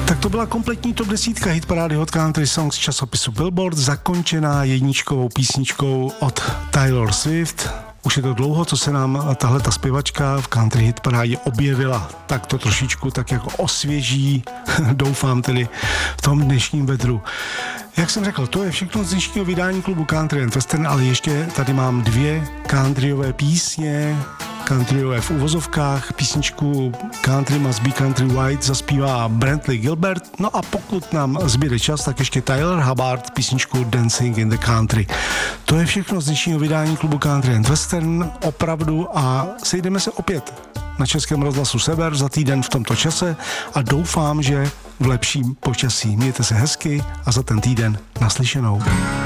Tak to byla kompletní top 10 hitparády Hot Country Songs časopisu Billboard, zakončená jedničkovou písničkou od Taylor Swift. Už je to dlouho, co se nám tahleta zpěvačka v country hitparádě objevila. Tak to trošičku tak jako osvěží, doufám tedy, v tom dnešním vedru. Jak jsem řekl, to je všechno z dnešního vydání klubu Country and Western, ale ještě tady mám 2 countryové písně, countryové v uvozovkách, písničku Country Must Be Country White zaspívá Brantley Gilbert, no a pokud nám zbyde čas, tak ještě Tyler Hubbard písničku Dancing in the Country. To je všechno z dnešního vydání klubu Country and Western, opravdu, a sejdeme se opět na Českém rozhlasu Sever za týden v tomto čase a doufám, že v lepším počasí. Mějte se hezky a za ten týden naslyšenou.